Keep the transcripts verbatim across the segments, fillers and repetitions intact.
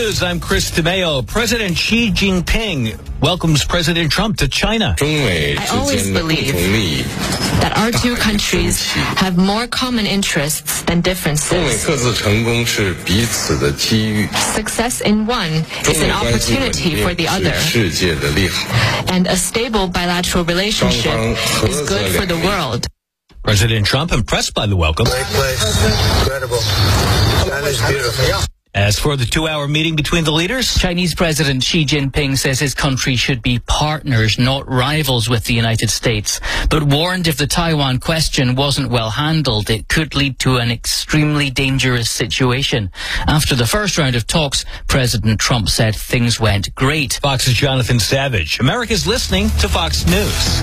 News, I'm Chris DeMeo. President Xi Jinping welcomes President Trump to China. I always believe that our two countries have more common interests than differences. Success in one is an opportunity for the other. And a stable bilateral relationship is good for the world. President Trump impressed by the welcome. Great place. Incredible. China's beautiful. As for the two-hour meeting between the leaders, Chinese President Xi Jinping says his country should be partners, not rivals with the United States, but warned if the Taiwan question wasn't well handled, it could lead to an extremely dangerous situation. After the first round of talks, President Trump said things went great. Fox's Jonathan Savage. America's listening to Fox News.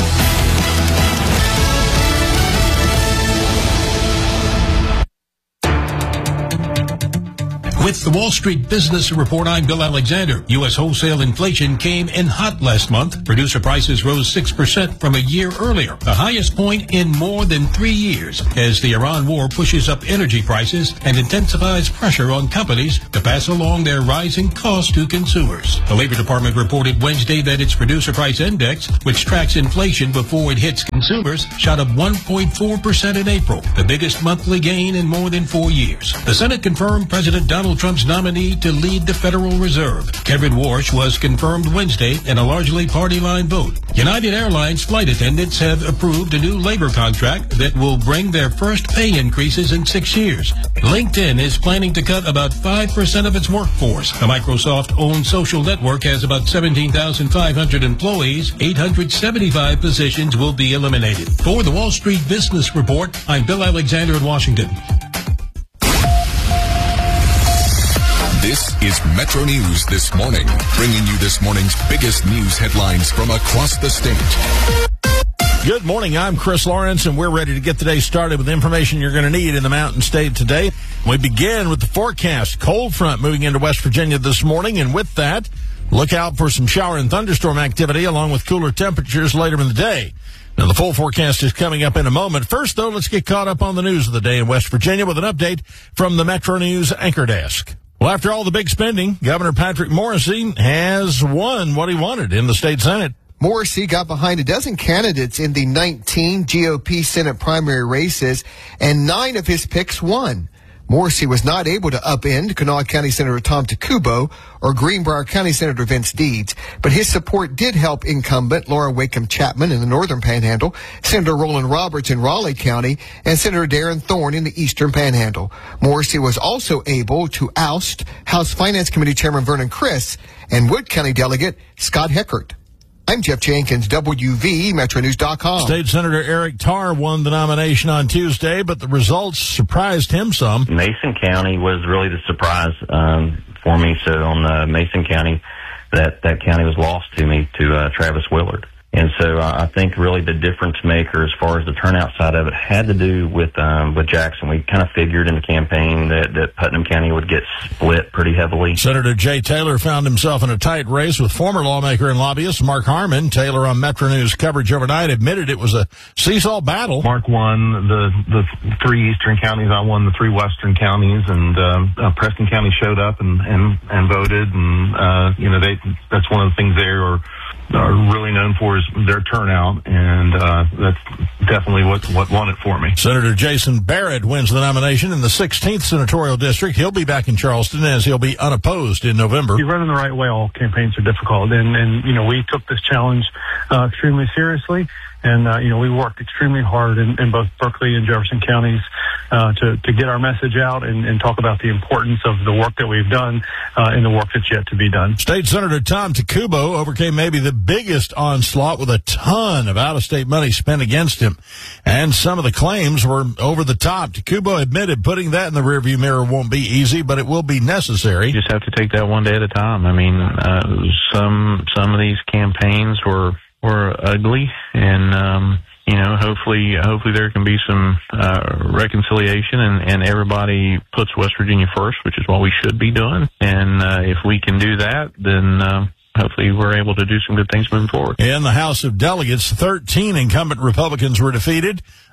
With the Wall Street Business Report, I'm Bill Alexander. U S wholesale inflation came in hot last month. Producer prices rose six percent from a year earlier, the highest point in more than three years, as the Iran war pushes up energy prices and intensifies pressure on companies to pass along their rising costs to consumers. The Labor Department reported Wednesday that its producer price index, which tracks inflation before it hits consumers, shot up one point four percent in April, the biggest monthly gain in more than four years. The Senate confirmed President Donald Trump's nominee to lead the Federal Reserve. Kevin Warsh was confirmed Wednesday in a largely party-line vote. United Airlines flight attendants have approved a new labor contract that will bring their first pay increases in six years. LinkedIn is planning to cut about five percent of its workforce. The Microsoft-owned social network has about seventeen thousand five hundred employees. eight hundred seventy-five positions will be eliminated. For the Wall Street Business Report, I'm Bill Alexander in Washington. This is Metro News This Morning, bringing you this morning's biggest news headlines from across the state. Good morning, I'm Chris Lawrence, and we're ready to get the day started with information you're going to need in the Mountain State today. We begin with the forecast. Cold front moving into West Virginia this morning, and with that, look out for some shower and thunderstorm activity along with cooler temperatures later in the day. Now, the full forecast is coming up in a moment. First, though, let's get caught up on the news of the day in West Virginia with an update from the Metro News Anchor Desk. Well, after all the big spending, Governor Patrick Morrisey has won what he wanted in the state Senate. Morrisey got behind a dozen candidates in the nineteen G O P Senate primary races, and nine of his picks won. Morrisey was not able to upend Kanawha County Senator Tom Takubo or Greenbrier County Senator Vince Deeds, but his support did help incumbent Laura Wakeham Chapman in the Northern Panhandle, Senator Roland Roberts in Raleigh County, and Senator Darren Thorne in the Eastern Panhandle. Morrisey was also able to oust House Finance Committee Chairman Vernon Criss and Wood County Delegate Scott Heckert. I'm Jeff Jenkins, W V, Metro News dot com. State Senator Eric Tarr won the nomination on Tuesday, but the results surprised him some. Mason County was really the surprise um, for me. So on uh, Mason County, that, that county was lost to me, to uh, Travis Willard. And so uh, I think really the difference maker as far as the turnout side of it had to do with um, with Jackson. We kind of figured in the campaign that, that Putnam County would get split pretty heavily. Senator Jay Taylor found himself in a tight race with former lawmaker and lobbyist Mark Harmon. Taylor on Metro News coverage overnight admitted it was a seesaw battle. Mark won the, the three eastern counties. I won the three western counties, and um, uh, Preston County showed up and, and, and voted. And, uh, you know, they that's one of the things they are are really known for is their turnout, and uh, that's definitely what, what won it for me. Senator Jason Barrett wins the nomination in the sixteenth Senatorial District. He'll be back in Charleston as he'll be unopposed in November. You run in the right way, all campaigns are difficult, and, and you know, we took this challenge uh, extremely seriously. And, uh, you know, we worked extremely hard in, in both Berkeley and Jefferson counties uh, to, to get our message out and, and talk about the importance of the work that we've done uh, and the work that's yet to be done. State Senator Tom Takubo overcame maybe the biggest onslaught with a ton of out-of-state money spent against him. And some of the claims were over the top. Takubo admitted putting that in the rearview mirror won't be easy, but it will be necessary. You just have to take that one day at a time. I mean, uh, some some of these campaigns were... were ugly, and um, you know, hopefully, hopefully there can be some uh, reconciliation, and, and everybody puts West Virginia first, which is what we should be doing. And uh, if we can do that, then uh, hopefully we're able to do some good things moving forward. In the House of Delegates, thirteen incumbent Republicans were defeated.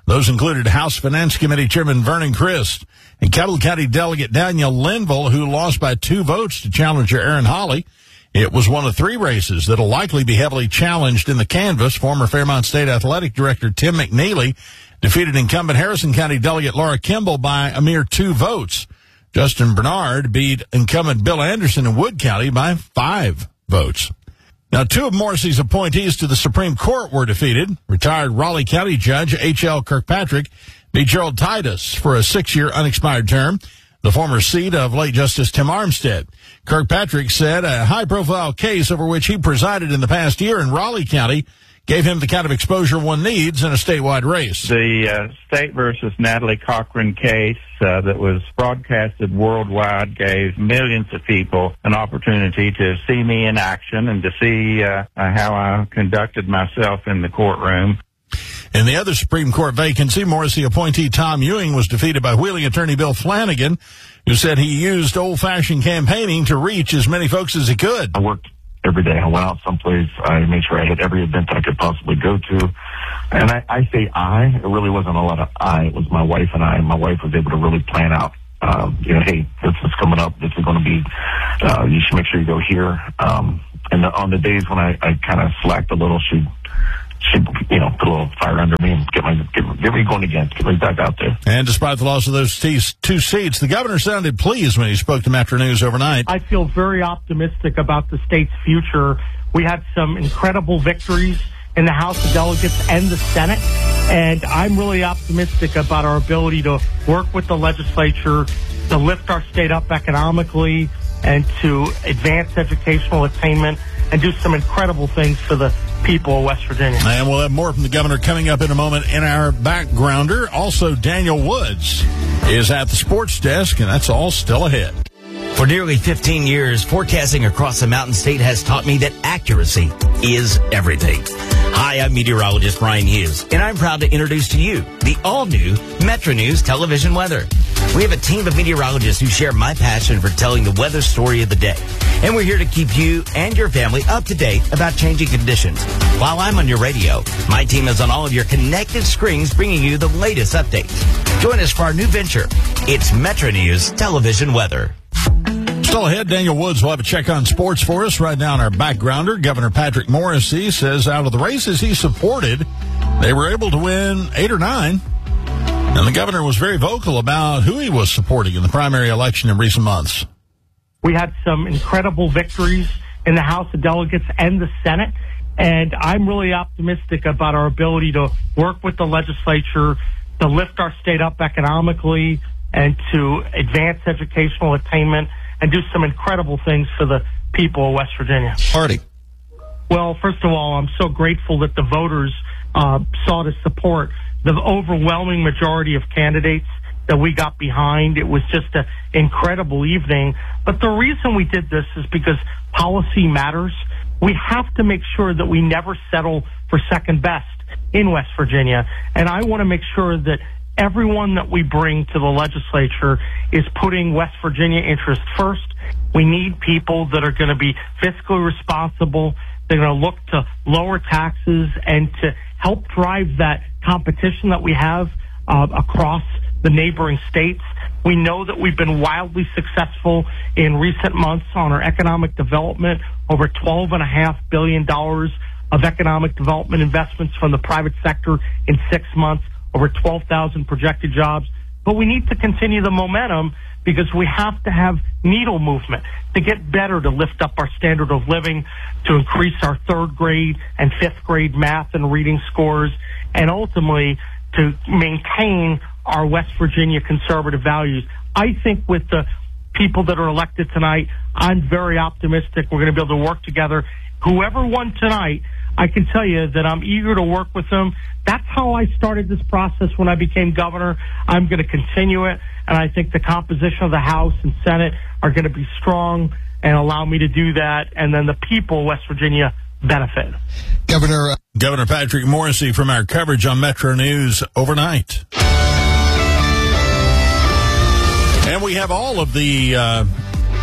Those included House Finance Committee Chairman Vernon Christ and Kettle County Delegate Daniel Linville, who lost by two votes to challenger Aaron Hawley. It was one of three races that'll likely be heavily challenged in the canvass. Former Fairmont State Athletic Director Tim McNeely defeated incumbent Harrison County Delegate Laura Kimball by a mere two votes. Justin Bernard beat incumbent Bill Anderson in Wood County by five votes. Now, two of Morrissey's appointees to the Supreme Court were defeated. Retired Raleigh County Judge H L Kirkpatrick beat Gerald Titus for a six-year unexpired term, the former seat of late Justice Tim Armstead. Kirkpatrick said a high-profile case over which he presided in the past year in Raleigh County gave him the kind of exposure one needs in a statewide race. The uh, State versus Natalie Cochran case uh, that was broadcasted worldwide gave millions of people an opportunity to see me in action and to see uh, how I conducted myself in the courtroom. In the other Supreme Court vacancy, Morrissey appointee Tom Ewing was defeated by Wheeling attorney Bill Flanagan, who said he used old-fashioned campaigning to reach as many folks as he could. I worked every day. I went out someplace. I made sure I hit every event I could possibly go to. And I, I say I, it really wasn't a lot of I. It was my wife and I. And my wife was able to really plan out, um, you know, hey, this is coming up. This is going to be, uh, you should make sure you go here. Um, and the, on the days when I, I kind of slacked a little, she She, you know, put a little fire under me and get, my, get, get me going again, get me back out there. And despite the loss of those two seats, the governor sounded pleased when he spoke to Metro News overnight. I feel very optimistic about the state's future. We had some incredible victories in the House of Delegates and the Senate, and I'm really optimistic about our ability to work with the legislature to lift our state up economically and to advance educational attainment and do some incredible things for the people of West Virginia. And we'll have more from the governor coming up in a moment in our backgrounder. Also, Daniel Woods is at the sports desk, and that's all still ahead. For nearly fifteen years, forecasting across the Mountain State has taught me that accuracy is everything. Hi, I'm meteorologist Brian Hughes, and I'm proud to introduce to you the all-new Metro News television weather. We have a team of meteorologists who share my passion for telling the weather story of the day. And we're here to keep you and your family up to date about changing conditions. While I'm on your radio, my team is on all of your connected screens bringing you the latest updates. Join us for our new venture. It's Metro News television weather. Still ahead, Daniel Woods will have a check on sports for us. Right now in our backgrounder, Governor Patrick Morrisey says out of the races he supported, they were able to win eight or nine. And the governor was very vocal about who he was supporting in the primary election in recent months. We had some incredible victories in the House of Delegates and the Senate, and I'm really optimistic about our ability to work with the legislature to lift our state up economically and to advance educational attainment and do some incredible things for the people of West Virginia. Party. Well, first of all, I'm so grateful that the voters uh, saw to support the overwhelming majority of candidates that we got behind. It was just an incredible evening. But the reason we did this is because policy matters. We have to make sure that we never settle for second best in West Virginia. And I want to make sure that everyone that we bring to the legislature is putting West Virginia interests first. We need people that are going to be fiscally responsible. They're going to look to lower taxes and to help drive that competition that we have uh, across the neighboring states. We know that we've been wildly successful in recent months on our economic development, over twelve point five billion dollars of economic development investments from the private sector in six months, over twelve thousand projected jobs. But we need to continue the momentum because we have to have needle movement to get better, to lift up our standard of living, to increase our third grade and fifth grade math and reading scores, and ultimately to maintain our West Virginia conservative values. I think with the people that are elected tonight, I'm very optimistic we're going to be able to work together. Whoever won tonight, I can tell you that I'm eager to work with them. That's how I started this process when I became governor. I'm going to continue it, and I think the composition of the House and Senate are going to be strong and allow me to do that, and then the people of West Virginia benefit. Governor uh, Governor Patrick Morrisey from our coverage on Metro News overnight. And we have all of the uh,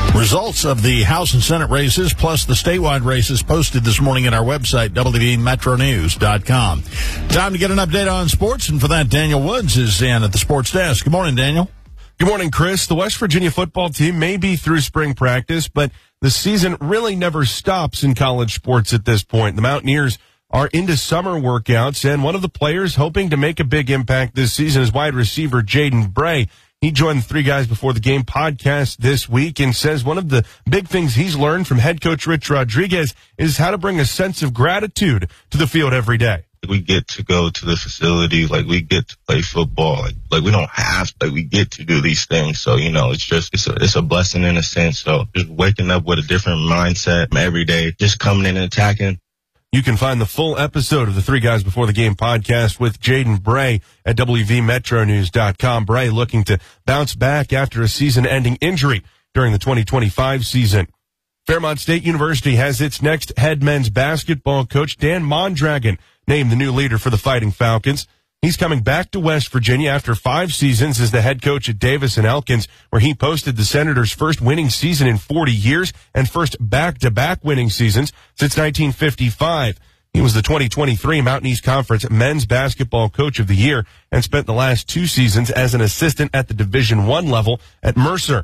Results of the House and Senate races, plus the statewide races, posted this morning at our website, W V Metro News dot com. Time to get an update on sports, and for that, Daniel Woods is in at the sports desk. Good morning, Daniel. Good morning, Chris. The West Virginia football team may be through spring practice, but the season really never stops in college sports at this point. The Mountaineers are into summer workouts, and one of the players hoping to make a big impact this season is wide receiver Jaden Bray. He joined the Three Guys Before the Game podcast this week and says one of the big things he's learned from head coach Rich Rodriguez is how to bring a sense of gratitude to the field every day. We get to go to the facility, like we get to play football, like, like we don't have, like we get to do these things. So, you know, it's just, it's a, it's a blessing in a sense. So just waking up with a different mindset every day, just coming in and attacking. You can find the full episode of the Three Guys Before the Game podcast with Jaden Bray at W V Metro News dot com. Bray looking to bounce back after a season-ending injury during the twenty twenty-five season. Fairmont State University has its next head men's basketball coach, Dan Mondragon, named the new leader for the Fighting Falcons. He's coming back to West Virginia after five seasons as the head coach at Davis and Elkins, where he posted the Senators' first winning season in forty years and first back-to-back winning seasons since nineteen fifty-five. He was the twenty twenty-three Mountain East Conference Men's Basketball Coach of the Year and spent the last two seasons as an assistant at the Division I level at Mercer.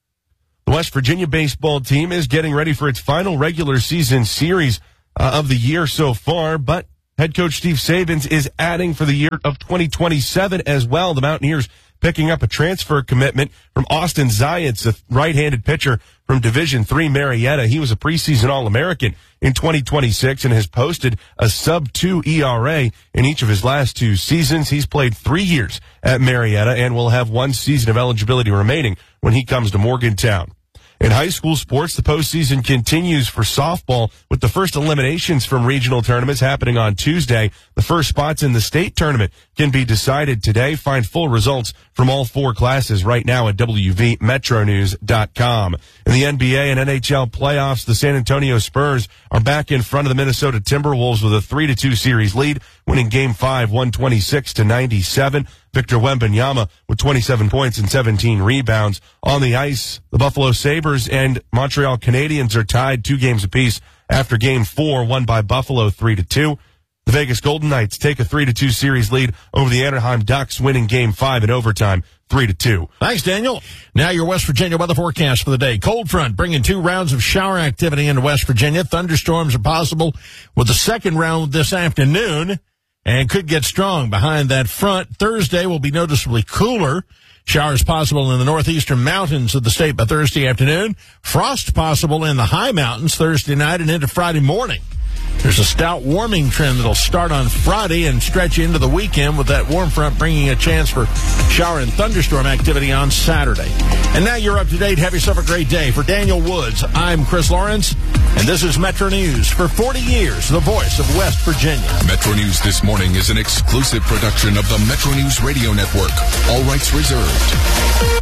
The West Virginia baseball team is getting ready for its final regular season series uh, of the year so far, but head coach Steve Sabins is adding for the year of twenty twenty-seven as well. The Mountaineers picking up a transfer commitment from Austin Zayats, a right-handed pitcher from Division three Marietta. He was a preseason All-American in twenty twenty-six and has posted a sub two E R A in each of his last two seasons. He's played three years at Marietta and will have one season of eligibility remaining when he comes to Morgantown. In high school sports, the postseason continues for softball with the first eliminations from regional tournaments happening on Tuesday. The first spots in the state tournament can be decided today. Find full results from all four classes right now at W V Metro News dot com. In the N B A and N H L playoffs, the San Antonio Spurs are back in front of the Minnesota Timberwolves with a three to two series lead, winning Game five one twenty-six to ninety-seven. Victor Wembanyama with twenty-seven points and seventeen rebounds. On the ice, the Buffalo Sabres and Montreal Canadiens are tied two games apiece after Game four, won by Buffalo three to two. The Vegas Golden Knights take a three to two series lead over the Anaheim Ducks, winning Game five in overtime three to two. Thanks, Daniel. Now your West Virginia weather forecast for the day. Cold front bringing two rounds of shower activity into West Virginia. Thunderstorms are possible with the second round this afternoon, and could get strong behind that front. Thursday will be noticeably cooler. Showers possible in the northeastern mountains of the state by Thursday afternoon. Frost possible in the high mountains Thursday night and into Friday morning. There's a stout warming trend that'll start on Friday and stretch into the weekend, with that warm front bringing a chance for shower and thunderstorm activity on Saturday. And now you're up to date. Have yourself a great day. For Daniel Woods, I'm Chris Lawrence, and this is Metro News. For forty years, the voice of West Virginia. Metro News This Morning is an exclusive production of the Metro News Radio Network. All rights reserved.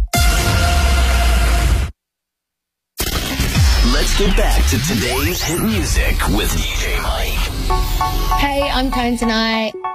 Let's get back to today's hit music with D J Mike. Hey, I'm Karen tonight.